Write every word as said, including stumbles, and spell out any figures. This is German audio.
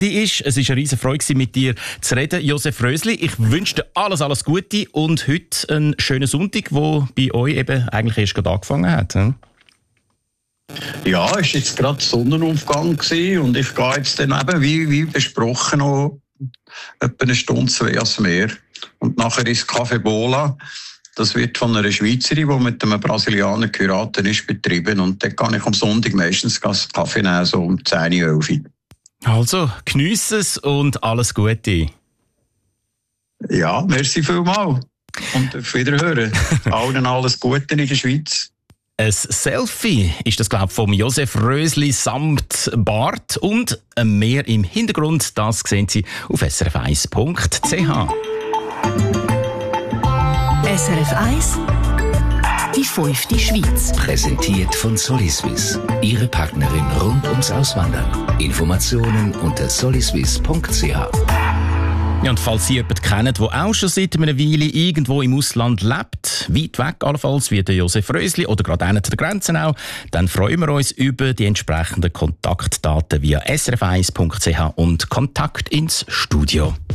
Ist. Es war eine riesige Freude, mit dir zu reden, Josef Rösli. Ich wünsche dir alles, alles Gute und heute einen schönen Sonntag, der bei euch eben eigentlich erst gerade angefangen hat. Hm? Ja, es war jetzt gerade Sonnenaufgang gewesen und ich gehe jetzt dann eben, wie, wie besprochen, noch etwa eine Stunde zwei ans Meer. Und nachher ist Café Bola. Das wird von einer Schweizerin, die mit einem Brasilianer geheiratet ist, betrieben. Und dort kann ich am Sonntag meistens Kaffee nehmen, so um zehn, elf Uhr. Also, geniesse es und alles Gute. Ja, merci vielmals. Und auf Wiederhören. Allen alles Gute in der Schweiz. Ein Selfie ist das, glaube ich, vom Josef Rösli samt Bart und mehr im Hintergrund. Das sehen Sie auf s r f eins punkt c h. S R F eins, die fünfte Schweiz. Präsentiert von Soliswiss. Ihre Partnerin rund ums Auswandern. Informationen unter soliswiss punkt c h. Ja, und falls Sie jemanden kennen, der auch schon seit einer Weile irgendwo im Ausland lebt, weit weg allenfalls, wie der Josef Rösli oder gerade einer der Grenzen auch, dann freuen wir uns über die entsprechenden Kontaktdaten via s r f eins punkt c h und Kontakt ins Studio.